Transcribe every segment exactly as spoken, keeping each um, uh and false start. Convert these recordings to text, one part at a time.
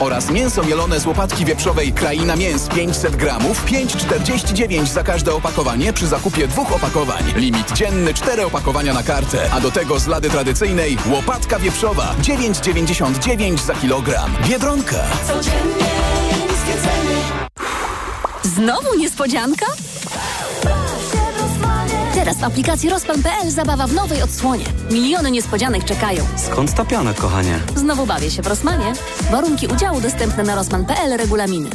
Oraz mięso mielone z łopatki wieprzowej Kraina Mięs pięćset gramów, pięć czterdzieści dziewięć za każde opakowanie przy zakupie dwóch opakowań. Limit dzienny cztery opakowania na kartę, a do tego z lady tradycyjnej łopatka wieprzowa dziewięć dziewięćdziesiąt dziewięć za kilogram. Biedronka. Codziennie niskie ceny. Znowu niespodzianka? Teraz w aplikacji Rozpan kropka pe el zabawa w nowej odsłonie. Miliony niespodzianek czekają. Skąd ta piana, kochanie? Znowu bawię się w Rossmanie. Warunki udziału dostępne na rozpan kropka pe el, regulaminy.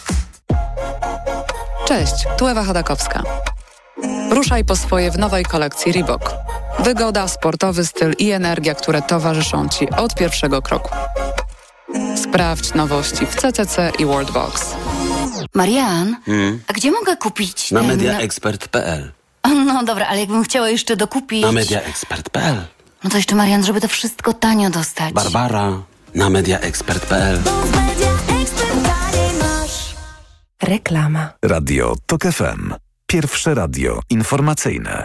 Cześć, tu Ewa Chodakowska. Ruszaj po swoje w nowej kolekcji Reebok. Wygoda, sportowy styl i energia, które towarzyszą Ci od pierwszego kroku. Sprawdź nowości w ce ce ce i Worldbox. Marian, Hmm? a gdzie mogę kupić Na ten... mediaexpert kropka pe el. No dobra, ale jakbym chciała jeszcze dokupić... Na mediaexpert kropka pe el. No to jeszcze, Marian, żeby to wszystko tanio dostać. Barbara, na mediaexpert kropka pe el. Reklama. Radio TOK F M. Pierwsze radio informacyjne.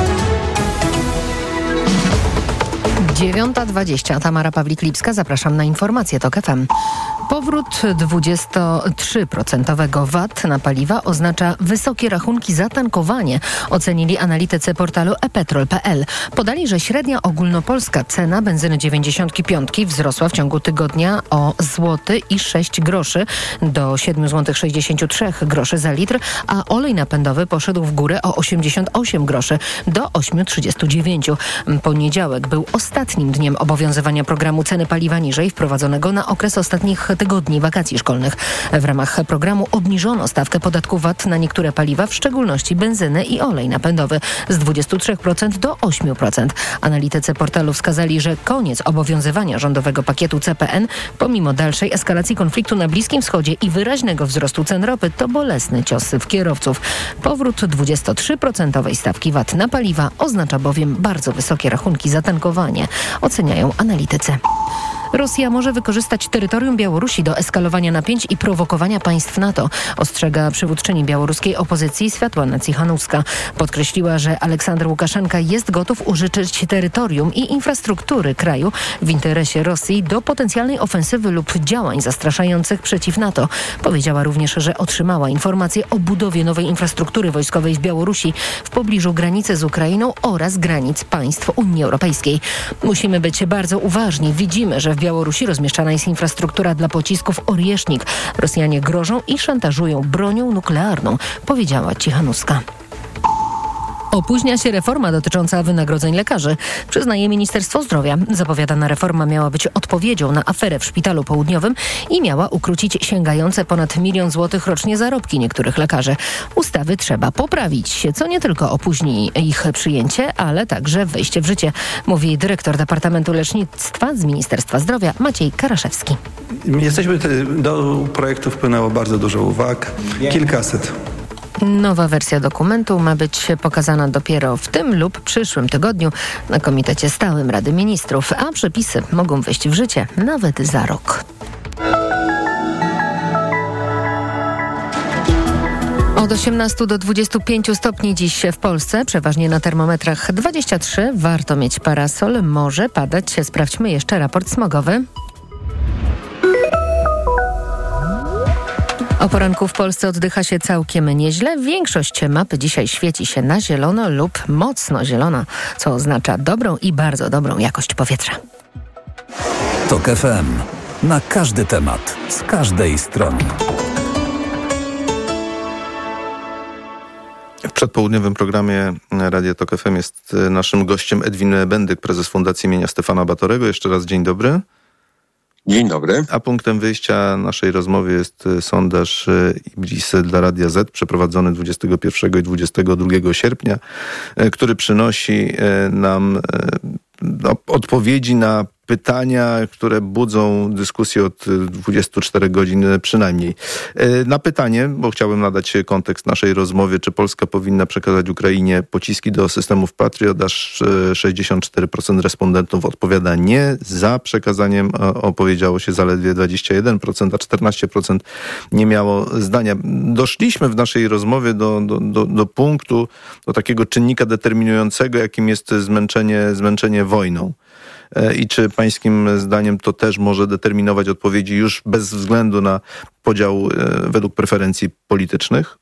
dziewiąta dwadzieścia. Tamara Pawlik-Lipska. Zapraszam na informacje TOK F M. Powrót dwudziestotrzyprocentowego V A T na paliwa oznacza wysokie rachunki za tankowanie, ocenili analitycy portalu e petrol kropka pe el. Podali, że średnia ogólnopolska cena benzyny dziewięćdziesiąt pięć wzrosła w ciągu tygodnia o złoty i sześć groszy do siedem złotych sześćdziesiąt trzy groszy za litr, a olej napędowy poszedł w górę o osiemdziesiąt osiem groszy do osiem trzydzieści dziewięć. Poniedziałek był ostatnim dniem obowiązywania programu ceny paliwa niżej wprowadzonego na okres ostatnich tygodni wakacji szkolnych. W ramach programu obniżono stawkę podatku V A T na niektóre paliwa, w szczególności benzynę i olej napędowy z dwudziestu trzech procent do ośmiu procent. Analitycy portalu wskazali, że koniec obowiązywania rządowego pakietu C P N, pomimo dalszej eskalacji konfliktu na Bliskim Wschodzie i wyraźnego wzrostu cen ropy, to bolesny cios w kierowców. Powrót dwudziestotrzyprocentowej stawki V A T na paliwa oznacza bowiem bardzo wysokie rachunki za tankowanie, oceniają analitycy. Rosja może wykorzystać terytorium Białorusi do eskalowania napięć i prowokowania państw NATO, ostrzega przywódczyni białoruskiej opozycji Światłana Cichanousska. Podkreśliła, że Aleksander Łukaszenka jest gotów użyczyć terytorium i infrastruktury kraju w interesie Rosji do potencjalnej ofensywy lub działań zastraszających przeciw NATO. Powiedziała również, że otrzymała informacje o budowie nowej infrastruktury wojskowej w Białorusi w pobliżu granicy z Ukrainą oraz granic państw Unii Europejskiej. Musimy być bardzo uważni. Widzimy, że w Białorusi rozmieszczana jest infrastruktura dla pocisków Oriesznik. Rosjanie grożą i szantażują bronią nuklearną, powiedziała Cichanousska. Opóźnia się reforma dotycząca wynagrodzeń lekarzy, przyznaje Ministerstwo Zdrowia. Zapowiadana reforma miała być odpowiedzią na aferę w Szpitalu Południowym i miała ukrócić sięgające ponad milion złotych rocznie zarobki niektórych lekarzy. Ustawy trzeba poprawić, co nie tylko opóźni ich przyjęcie, ale także wejście w życie, mówi dyrektor Departamentu Lecznictwa z Ministerstwa Zdrowia Maciej Karaszewski. Jesteśmy, do projektu wpłynęło bardzo dużo uwag, kilkaset. Nowa wersja dokumentu ma być pokazana dopiero w tym lub przyszłym tygodniu na Komitecie Stałym Rady Ministrów, a przepisy mogą wejść w życie nawet za rok. Od osiemnastu do dwudziestu pięciu stopni dziś w Polsce, przeważnie na termometrach dwadzieścia trzy. Warto mieć parasol, może padać. Sprawdźmy jeszcze raport smogowy. O poranku w Polsce oddycha się całkiem nieźle. Większość mapy dzisiaj świeci się na zielono lub mocno zielono, co oznacza dobrą i bardzo dobrą jakość powietrza. TOK F M. Na każdy temat, z każdej strony. W przedpołudniowym programie Radia TOK F M jest naszym gościem Edwin Bendyk, prezes Fundacji imienia Stefana Batorego. Jeszcze raz dzień dobry. Dzień dobry. A punktem wyjścia naszej rozmowy jest sondaż Ibris dla Radia Z, przeprowadzony dwudziestego pierwszego i dwudziestego drugiego sierpnia, który przynosi nam odpowiedzi na pytania, które budzą dyskusję od dwudziestu czterech godzin przynajmniej. Na pytanie, bo chciałbym nadać kontekst naszej rozmowie, czy Polska powinna przekazać Ukrainie pociski do systemów Patriot, aż sześćdziesiąt cztery procent respondentów odpowiada nie. Za przekazaniem opowiedziało się zaledwie dwadzieścia jeden procent, a czternaście procent nie miało zdania. Doszliśmy w naszej rozmowie do, do, do, do punktu, do takiego czynnika determinującego, jakim jest zmęczenie, zmęczenie wojną. I czy pańskim zdaniem to też może determinować odpowiedzi już bez względu na podział według preferencji politycznych?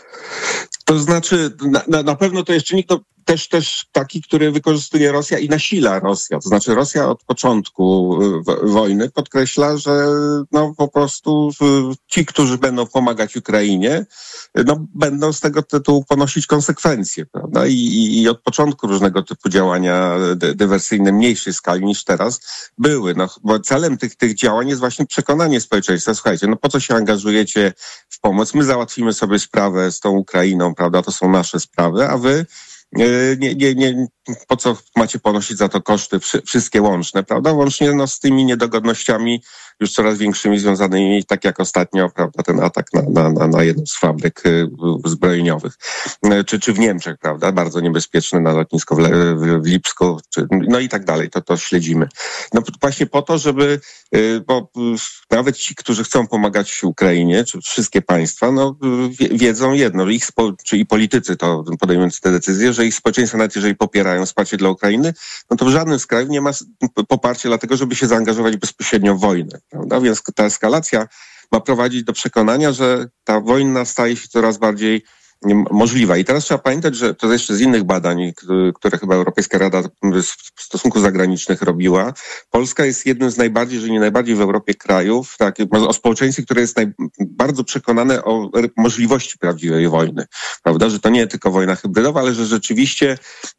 To znaczy, na, na, na pewno to jest czynnik to też, też taki, który wykorzystuje Rosja i nasila Rosja. To znaczy Rosja od początku w, wojny podkreśla, że no po prostu ci, którzy będą pomagać Ukrainie, no będą z tego tytułu ponosić konsekwencje, prawda? I, i, i od początku różnego typu działania dy, dywersyjne mniejszej skali niż teraz były. No, bo celem tych, tych działań jest właśnie przekonanie społeczeństwa. Słuchajcie, no po co się angażujecie w pomoc? My załatwimy sobie sprawę z tą Ukrainą, prawda? To są nasze sprawy, a wy Nie, nie, nie, po co macie ponosić za to koszty wszystkie łączne, prawda? Łącznie no, z tymi niedogodnościami już coraz większymi związanymi, tak jak ostatnio, prawda, ten atak na, na, na jedną z fabryk zbrojeniowych, czy, czy w Niemczech, prawda, bardzo niebezpieczny na lotnisko w, w, w Lipsku, czy, no i tak dalej, to, to śledzimy. No właśnie po to, żeby, bo nawet ci, którzy chcą pomagać Ukrainie, czy wszystkie państwa, no wiedzą jedno, że ich, spo, czy i politycy to podejmujący te decyzje, że ich społeczeństwa, nawet jeżeli popierają wsparcie dla Ukrainy, no to w żadnym z krajów nie ma poparcia dlatego, żeby się zaangażować bezpośrednio w wojnę, prawda? Więc ta eskalacja ma prowadzić do przekonania, że ta wojna staje się coraz bardziej możliwa. I teraz trzeba pamiętać, że to jeszcze z innych badań, które chyba Europejska Rada Stosunków Zagranicznych robiła. Polska jest jednym z najbardziej, jeżeli nie najbardziej w Europie krajów, tak, o społeczeństwie, które jest naj, bardzo przekonane o możliwości prawdziwej wojny. Prawda? Że to nie tylko wojna hybrydowa, ale że rzeczywiście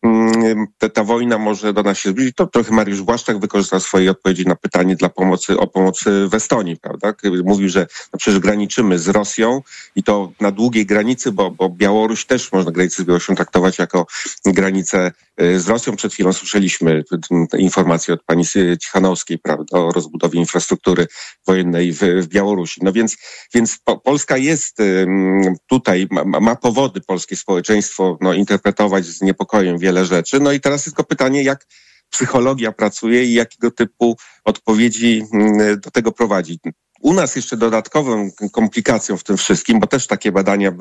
mm, ta, ta wojna może do nas się zbliżyć. To trochę Mariusz Błaszczak wykorzystał swojej odpowiedzi na pytanie dla pomocy, o pomocy w Estonii. Prawda? Mówił, że no przecież graniczymy z Rosją i to na długiej granicy, bo, bo Białoruś też można granicę z Białorusią traktować jako granicę z Rosją. Przed chwilą słyszeliśmy informacje od pani Cichanowskiej, prawda, o rozbudowie infrastruktury wojennej w, w Białorusi. No więc, więc po, Polska jest tutaj, ma, ma powody polskie społeczeństwo no, interpretować z niepokojem wiele rzeczy. No i teraz tylko pytanie, jak psychologia pracuje i jakiego typu odpowiedzi do tego prowadzi. U nas jeszcze dodatkową komplikacją w tym wszystkim, bo też takie badania